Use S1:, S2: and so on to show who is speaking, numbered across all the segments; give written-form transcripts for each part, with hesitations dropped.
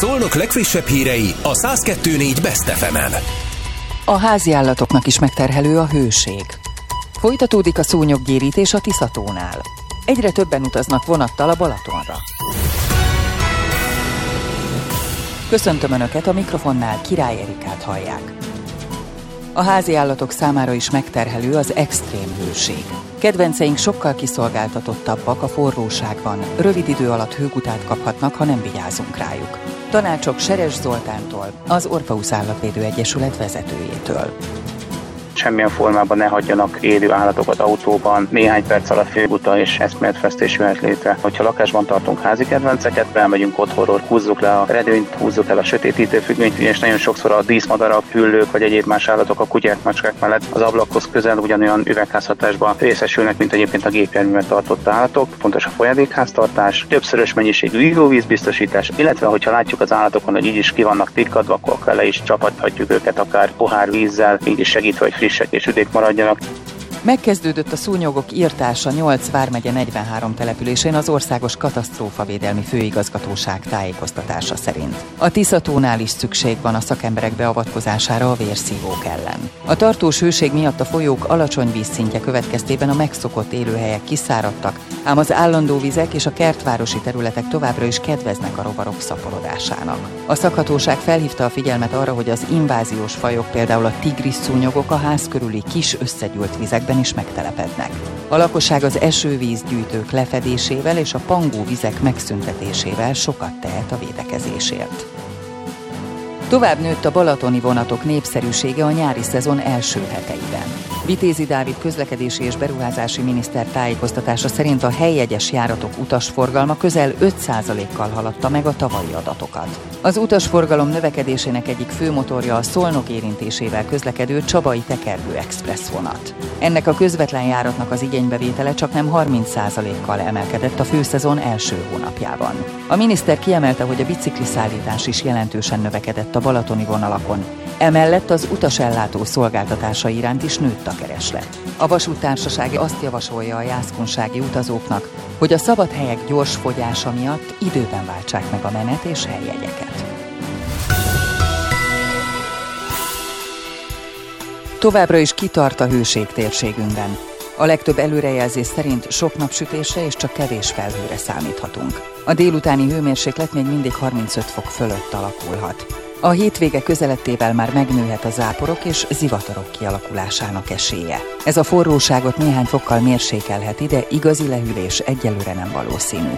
S1: Szolnok legfrissebb hírei a 102.4 Best FM-en.
S2: A háziállatoknak is megterhelő a hőség. Folytatódik a szúnyoggyérítés a Tiszatónál. Egyre többen utaznak vonattal a Balatonra. Köszöntöm Önöket, a mikrofonnál Király Erikát hallják. A háziállatok számára is megterhelő az extrém hőség. Kedvenceink sokkal kiszolgáltatottabbak a forróságban, rövid idő alatt hőkutát kaphatnak, ha nem vigyázunk rájuk. Tanácsok Seres Zoltántól, az Orpheus Állatvédő Egyesület vezetőjétől.
S3: Semmilyen formában ne hagyjanak élő állatokat autóban, néhány perc alatt félguta és eszméletfesztés jöhet létre. Hogyha lakásban tartunk házi kedvenceket, belmegyünk otthonról, húzzuk le a redőnyt, húzzuk el a sötétítő függönyt, és nagyon sokszor a díszmadarak, hüllők vagy egyéb más állatok a kutyák, macskák mellett az ablakhoz közel ugyanolyan üvegházhatásban részesülnek, mint egyébként a gépjárművet tartott állatok. Fontos a folyadékháztartás, többszörös mennyiségű ivóvízbiztosítás, illetve hogyha látjuk az állatokon, hogy így is ki vannak tikkadva, akkor vele is csapathatjuk őket akár pohár vízzel, így is segítve, hogy frissek és üdék maradjanak.
S2: Megkezdődött a szúnyogok írtása 8 vármegye 43 településén az Országos Katasztrófavédelmi Főigazgatóság tájékoztatása szerint. A Tiszatónál is szükség van a szakemberek beavatkozására a vérszívók ellen. A tartós hőség miatt a folyók alacsony vízszintje következtében a megszokott élőhelyek kiszáradtak, ám az állandó vizek és a kertvárosi területek továbbra is kedveznek a rovarok szaporodásának. A szakhatóság felhívta a figyelmet arra, hogy az inváziós fajok, például a tigris szúnyogok a ház körüli kis összegyűlt vizekben is megtelepednek. A lakosság az esővízgyűjtők lefedésével és a pangó vizek megszüntetésével sokat tehet a védekezésért. Tovább nőtt a balatoni vonatok népszerűsége a nyári szezon első heteiben. Vitézi Dávid közlekedési és beruházási miniszter tájékoztatása szerint a helyjegyes járatok utasforgalma közel 5%-kal haladta meg a tavalyi adatokat. Az utasforgalom növekedésének egyik fő motorja a Szolnok érintésével közlekedő Csabai Tekergő Express vonat. Ennek a közvetlen járatnak az igénybevétele csaknem 30%-kal emelkedett a főszezon első hónapjában. A miniszter kiemelte, hogy a bicikliszállítás is jelentősen növekedett a balatoni vonalakon. Emellett az utasellátó szolgáltatása iránt is nőtt a kereslet. A vasúttársaság azt javasolja a jászkunsági utazóknak, hogy a szabad helyek gyors fogyása miatt időben váltsák meg a menet és helyjegyeket. Továbbra is kitart a hőség térségünkben. A legtöbb előrejelzés szerint sok napsütésre és csak kevés felhőre számíthatunk. A délutáni hőmérséklet még mindig 35 fok fölött alakulhat. A hétvége közelettével már megnőhet a záporok és zivatarok kialakulásának esélye. Ez a forróságot néhány fokkal mérsékelheti, de igazi lehűlés egyelőre nem valószínű.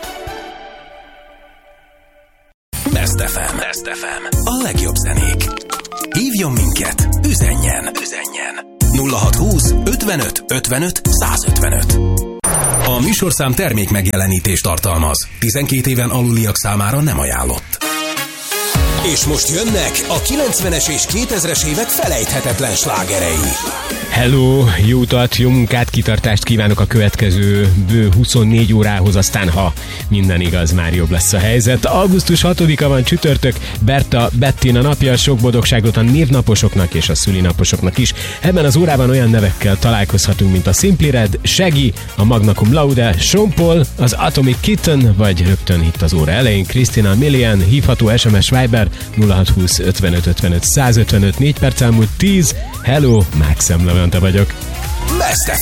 S1: Best FM. A legjobb zenék. Hívjon minket, üzenjen. 0620 55 55 155. A műsorszám termék megjelenítést tartalmaz. 12 éven aluliak számára nem ajánlott. És most jönnek a 90-es és 2000-es évek felejthetetlen slágerei.
S4: Hello, jó utat, jó munkát, kitartást kívánok a következő bő 24 órához, aztán ha minden igaz, már jobb lesz a helyzet. Augusztus 6-a van csütörtök, Berta Bettina napja, sok boldogságot a névnaposoknak és a szülinaposoknak is. Ebben az órában olyan nevekkel találkozhatunk, mint a Simply Red, Shaggy, a Magna Cum Laude, Sean Paul, az Atomic Kitten, vagy rögtön itt az óra elején Christina Milian, hívható SMS Viber 0620 55 55 155, 4 perc elmúlt 10. Hello, Max Levente vagyok.
S1: Best